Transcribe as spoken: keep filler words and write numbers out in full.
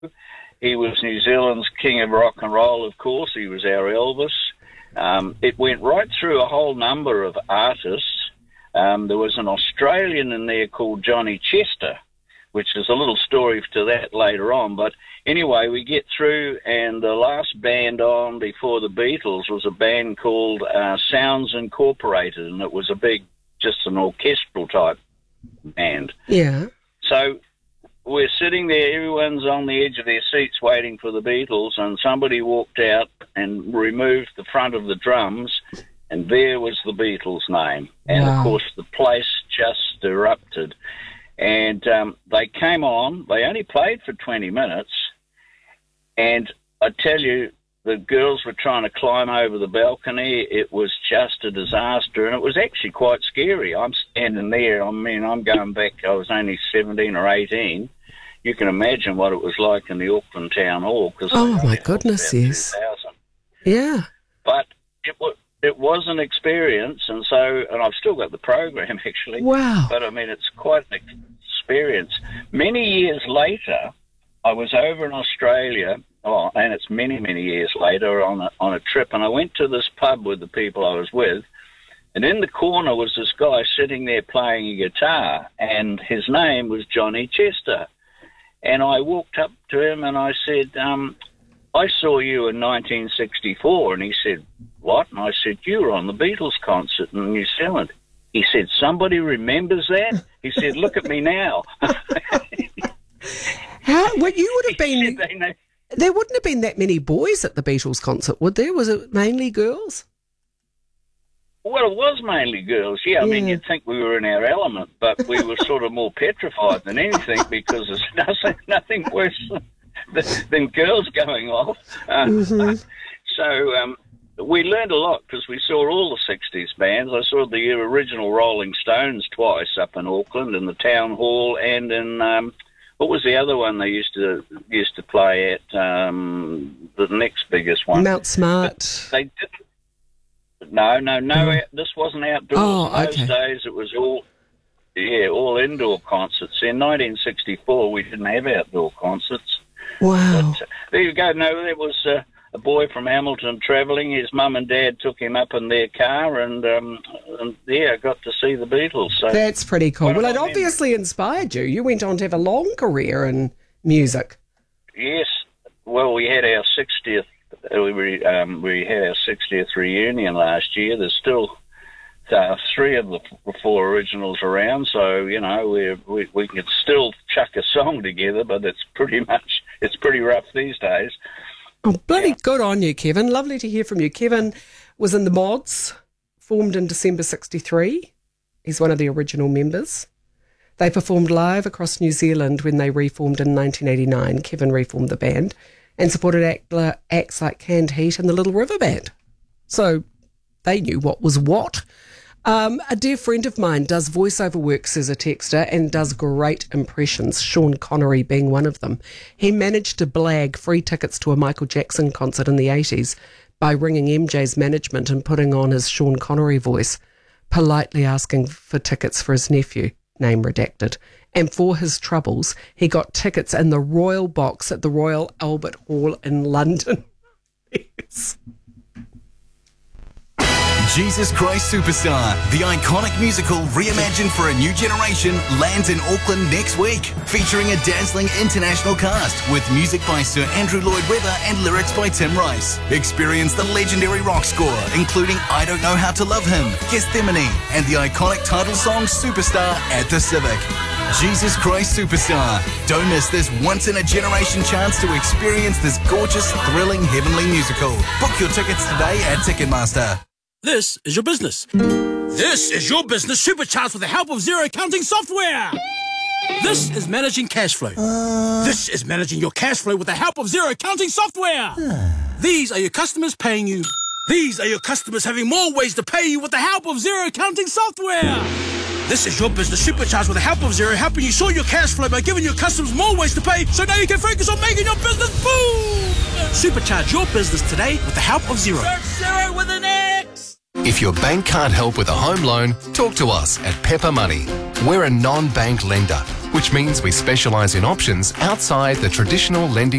He was New Zealand's king of rock and roll, of course. He was our Elvis. Um, it went right through a whole number of artists. Um, there was an Australian in there called Johnny Chester, which is a little story to that later on. But anyway, we get through, and the last band on before the Beatles was a band called uh, Sounds Incorporated, and it was a big, just an orchestral type band. Yeah. So we're sitting there, everyone's on the edge of their seats waiting for the Beatles, and somebody walked out and removed the front of the drums, and there was the Beatles' name. And, wow. of course, the place just erupted. And um, they came on. They only played for twenty minutes. And I tell you, the girls were trying to climb over the balcony. It was just a disaster. And it was actually quite scary. I'm standing there. I mean, I'm going back. I was only seventeen or eighteen. You can imagine what it was like in the Auckland Town Hall. Cause oh, my goodness, yes. two thousand. Yeah. But it was... It was an experience, and so, and I've still got the program, actually. Wow. But, I mean, it's quite an experience. Many years later, I was over in Australia, oh, and it's many, many years later, on a, on a trip, and I went to this pub with the people I was with, and in the corner was this guy sitting there playing a guitar, and his name was Johnny Chester. And I walked up to him, and I said, um, I saw you in nineteen sixty-four, and he said, what? And I said, you were on the Beatles concert in New Zealand. He said, somebody remembers that? He said, look at me now. How? Well, you would have been... Said, know, there wouldn't have been that many boys at the Beatles concert, would there? Was it mainly girls? Well, it was mainly girls, yeah. I yeah. mean, you'd think we were in our element, but we were sort of more petrified than anything because there's nothing, nothing worse than, than girls going off. Uh, mm-hmm. So... Um, we learned a lot because we saw all the sixties bands. I saw the original Rolling Stones twice up in Auckland, in the Town Hall, and in um, what was the other one they used to used to play at? Um, the next biggest one, Mount Smart. But they didn't. No, no, no. Oh. This wasn't outdoors. Oh, in those okay. days, it was all yeah, all indoor concerts. In nineteen sixty-four, we didn't have outdoor concerts. Wow. But, uh, there you go. No, there was. Uh, a boy from Hamilton travelling. His mum and dad took him up in their car, and, um, and yeah, got to see the Beatles. So that's pretty cool. Well, it obviously inspired you. You went on to have a long career in music. Yes. Well, we had our sixtieth. We um, we had our sixtieth reunion last year. There's still uh, three of the four originals around, so you know we we we can still chuck a song together, but it's pretty much it's pretty rough these days. Oh, bloody yeah. good on you, Kevin. Lovely to hear from you. Kevin was in the Mods, formed in December sixty-three. He's one of the original members. They performed live across New Zealand when they reformed in nineteen eighty-nine. Kevin reformed the band and supported act, acts like Canned Heat and the Little River Band. So they knew what was what. Um, a dear friend of mine does voiceover works as a texter and does great impressions, Sean Connery being one of them. He managed to blag free tickets to a Michael Jackson concert in the eighties by ringing M J's management and putting on his Sean Connery voice, politely asking for tickets for his nephew, name redacted. And for his troubles, he got tickets in the Royal Box at the Royal Albert Hall in London. Yes. Jesus Christ Superstar, the iconic musical reimagined for a new generation, lands in Auckland next week, featuring a dazzling international cast with music by Sir Andrew Lloyd Webber and lyrics by Tim Rice. Experience the legendary rock score, including I Don't Know How to Love Him, Gethsemane, and the iconic title song Superstar at the Civic. Jesus Christ Superstar. Don't miss this once-in-a-generation chance to experience this gorgeous, thrilling, heavenly musical. Book your tickets today at Ticketmaster. This is your business. This is your business supercharged with the help of Xero accounting software. This is managing cash flow. Uh... This is managing your cash flow with the help of Xero accounting software. These are your customers paying you. These are your customers having more ways to pay you with the help of Xero accounting software. This is your business supercharged with the help of Xero, helping you sort your cash flow by giving your customers more ways to pay, so now you can focus on making your business boom. Supercharge your business today with the help of Xero. Search Xero with an X. If your bank can't help with a home loan, talk to us at Pepper Money. We're a non-bank lender. which means we specialise in options outside the traditional lending